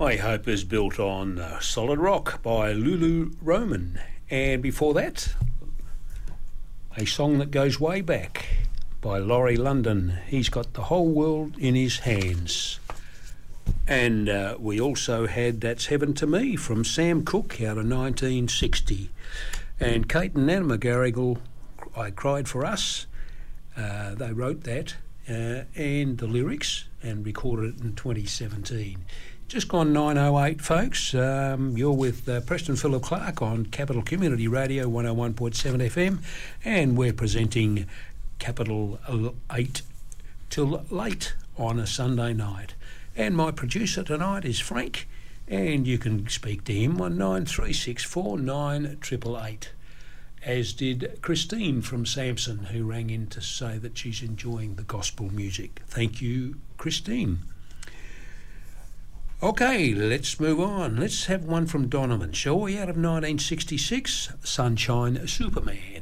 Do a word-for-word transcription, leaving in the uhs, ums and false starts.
My Hope is Built on uh, Solid Rock by Lulu Roman. And before that, a song that goes way back by Laurie London. He's got the whole world in his hands. And uh, we also had That's Heaven to Me from Sam Cooke out of nineteen sixty. And Kate and Nana McGarrigle, I Cried for Us. Uh, they wrote that uh, and the lyrics and recorded it in twenty seventeen. Just gone nine oh eight, folks. Um, you're with uh, Preston Phillip Clark on Capital Community Radio one oh one point seven F M, and we're presenting Capital eight till late on a Sunday night. And my producer tonight is Frank, and you can speak to him on nine three six four nine eight eight eight, as did Christine from Samson, who rang in to say that she's enjoying the gospel music. Thank you, Christine. Okay, let's move on. Let's have one from Donovan, shall we, out of nineteen sixty-six, Sunshine Superman.